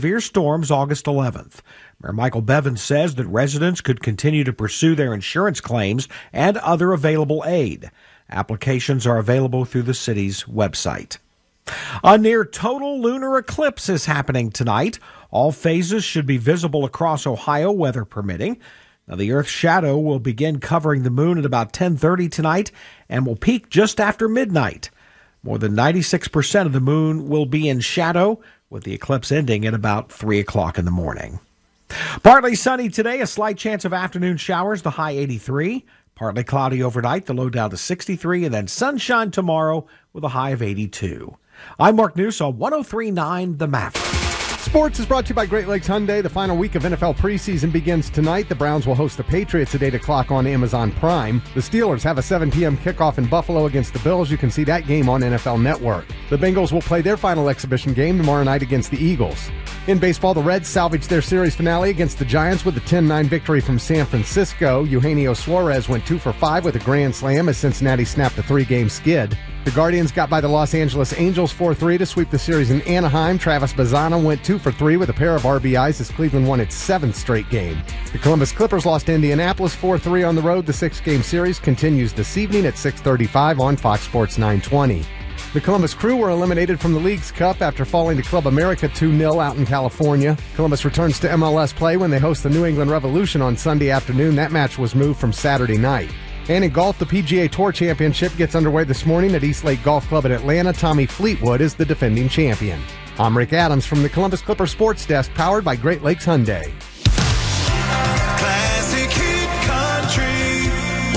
severe storms August 11th. Mayor Michael Bevins says that residents could continue to pursue their insurance claims and other available aid. Applications are available through the city's website. A near total lunar eclipse is happening tonight. All phases should be visible across Ohio, weather permitting. Now, the Earth's shadow will begin covering the moon at about 10:30 tonight and will peak just after midnight. More than 96% of the moon will be in shadow, with the eclipse ending at about 3 o'clock in the morning. Partly sunny today, a slight chance of afternoon showers, the high 83. Partly cloudy overnight, the low down to 63, and then sunshine tomorrow with a high of 82. I'm Mark News on 103.9 The Maverick. Sports is brought to you by Great Lakes Hyundai. The final week of NFL preseason begins tonight. The Browns will host the Patriots at 8 o'clock on Amazon Prime. The Steelers have a 7 p.m. kickoff in Buffalo against the Bills. You can see that game on NFL Network. The Bengals will play their final exhibition game tomorrow night against the Eagles. In baseball, the Reds salvaged their series finale against the Giants with a 10-9 victory from San Francisco. Eugenio Suarez went 2 for 5 with a grand slam as Cincinnati snapped a 3-game skid. The Guardians got by the Los Angeles Angels 4-3 to sweep the series in Anaheim. Travis Bazzana went 2 for 3 with a pair of RBIs as Cleveland won its 7th straight game. The Columbus Clippers lost to Indianapolis 4-3 on the road. The 6-game series continues this evening at 6:35 on Fox Sports 920. The Columbus Crew were eliminated from the League's Cup after falling to Club America 2-0 out in California. Columbus returns to MLS play when they host the New England Revolution on Sunday afternoon. That match was moved from Saturday night. And in golf, the PGA Tour Championship gets underway this morning at East Lake Golf Club in Atlanta. Tommy Fleetwood is the defending champion. I'm Rick Adams from the Columbus Clipper Sports Desk, powered by Great Lakes Hyundai. Classic Hit Country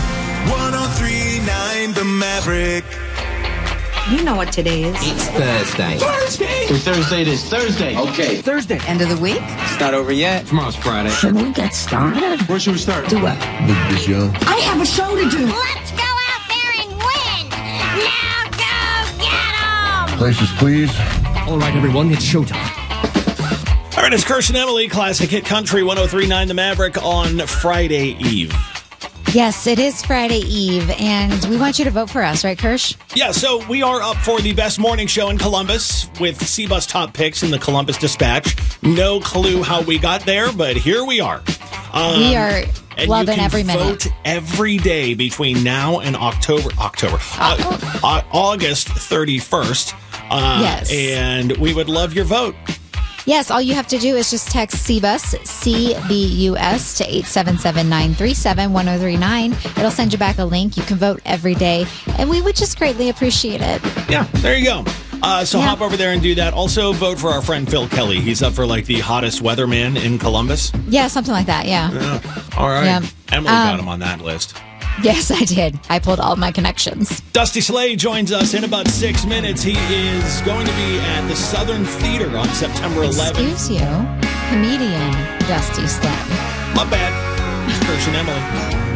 103.9 The Maverick. You know what today is. It's Thursday. It's Thursday it is. Thursday. Okay. Thursday. End of the week? It's not over yet. Tomorrow's Friday. Should we get started? Where should we start? Do what? This young. I have a show to do. Let's go out there and win. Now go get 'em. Places, please. All right, everyone, it's showtime. All right, it's Kirsch and Emily, Classic Hit Country 103.9 The Maverick on Friday Eve. Yes, it is Friday Eve, and we want you to vote for us, right, Kirsch? Yeah, so we are up for the best morning show in Columbus with C-Bus top picks in the Columbus Dispatch. No clue how we got there, but here we are. We are loving every minute. Vote every day between now and August 31st. Yes. And we would love your vote. Yes, all you have to do is just text CBUS, CBUS, to 877-937-1039. It'll send you back a link. You can vote every day, and we would just greatly appreciate it. Yeah, there you go. So hop over there and do that. Also, vote for our friend Phil Kelly. He's up for like the hottest weatherman in Columbus. Yeah, something like that, yeah. All right. Yeah. Emily got him on that list. Yes, I did. I pulled all my connections. Dusty Slade joins us in about 6 minutes. He is going to be at the Southern Theater on September 11th. Excuse you, comedian Dusty Slade. My bad. It's Kirsch and Emily.